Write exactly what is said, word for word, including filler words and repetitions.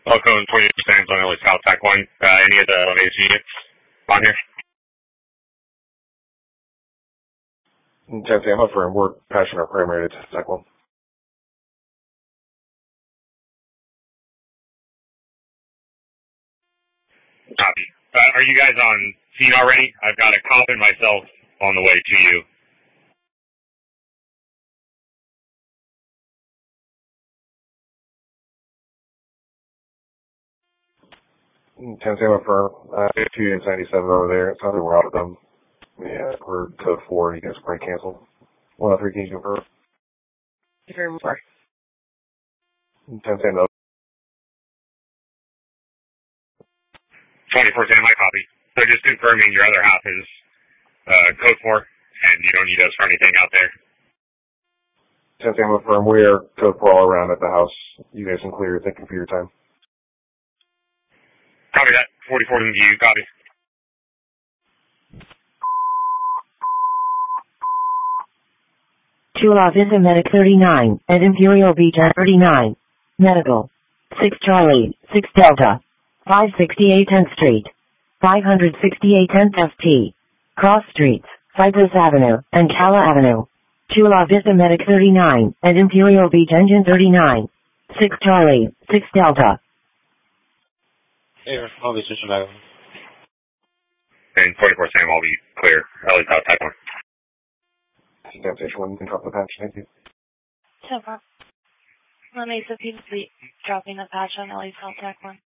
Welcome twenty percent on L A South Tech one. Uh, any of the latest units on here? ten Sam up for we're patching our primary to Tech one. Copy. Uh, are you guys on scene already? I've got a cop and myself on the way to you. ten Sam up for uh, two units ninety-seven over there. It sounds like we're out of them. Yeah, we're code four. You guys are probably canceled. one oh three, can you confirm? Sorry. ten Sam up. twenty-four Sam, my copy. So just confirming your other half is uh, code four, and you don't need us for anything out there. ten Sam up for we are code four all around at the house. You guys can clear. Thank you for your time. Copy that. forty-four in view. Copy. Chula Vista Medic thirty-nine, at Imperial Beach at thirty-nine. Medical. six Charlie, six Delta. five sixty-eight tenth Street. five sixty-eight tenth F T. Cross Streets, Cypress Avenue, and Cala Avenue. Chula Vista Medic thirty-nine, at Imperial Beach Engine thirty-nine. six Charlie, six Delta. Hey, I'll be switching back. And forty-four Sam, I'll be clear. L A South Tech one. Damn station one, you can drop the patch. Thank you. No problem. Let me so people be dropping the patch on L A South Tech one.